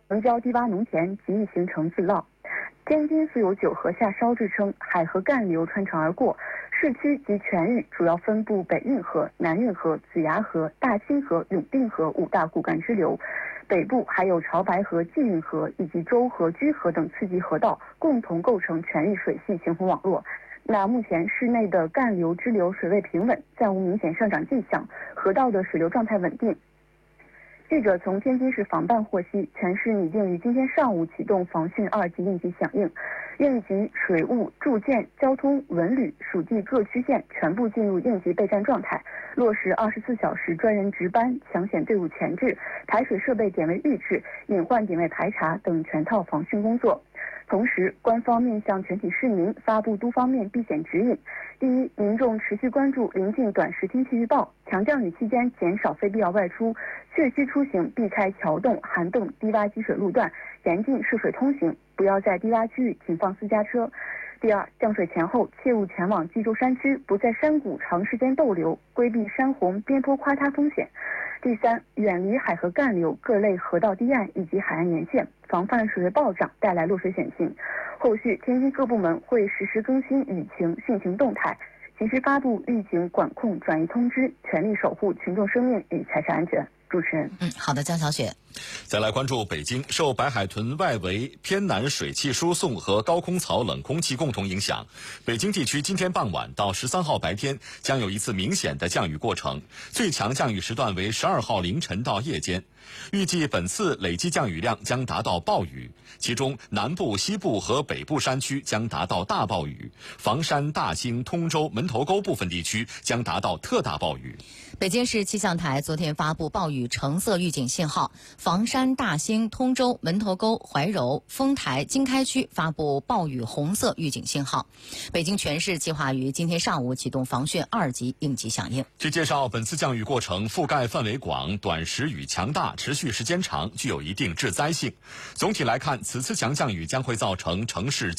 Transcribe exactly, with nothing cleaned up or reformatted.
城郊低洼农田极易形成自涝。天津素有九河下梢之称，海河干流穿城而过。市区及全域主要分布北运河、南运河、子牙河、大清河、永定河五大骨干支流，北部还有潮白河、济运河以及周河、居河等次级河道，共同构成全域水系形成网络。那目前市内的干流支流水位平稳，暂无明显上涨迹象，河道的水流状态稳定。记者从天津市防办获悉，全市拟定于今天上午启动防汛二级应急响应，应急、水务、住建、交通、文旅属地各区县全部进入应急备战状态，落实二十四小时专人值班、抢险队伍前置、排水设备点位预置、隐患点位排查等全套防汛工作。同时，官方面向全体市民发布多方面避险指引。第一，民众持续关注临近短时天气预报，强降雨期间减少非必要外出，确需出行避开桥洞、涵洞、低洼积水路段，严禁涉水通行，不要在低洼区域停放私家车。第二，降水前后切勿前往冀州山区，不在山谷长时间逗留，规避山洪、边坡垮塌风险。第三，远离海河干流各类河道堤岸以及海岸沿线，防范水位暴涨带来落水险情。后续天津各部门会实时更新雨情、汛情动态，及时发布预警管控转移通知，全力守护群众生命与财产安全。主持人， 嗯，好的，江小雪。 再来关注北京，受白海豚外围偏南水汽输送和高空槽冷空气共同影响，北京地区今天傍晚到十三号白天将有一次明显的降雨过程，最强降雨时段为十二号凌晨到夜间。预计本次累计降雨量将达到暴雨，其中南部、西部和北部山区将达到大暴雨，房山、大兴、通州、门头沟部分地区将达到特大暴雨。 北京市气象台昨天发布暴雨橙色预警信号，房山、大兴、通州、门头沟、怀柔、丰台、经开区发布暴雨红色预警信号。北京全市计划于今天上午启动防汛二级应急响应。 据介绍，本次降雨过程覆盖范围广，短时雨强大，持续时间长，具有一定致灾性。总体来看，此次强降雨将会造成城市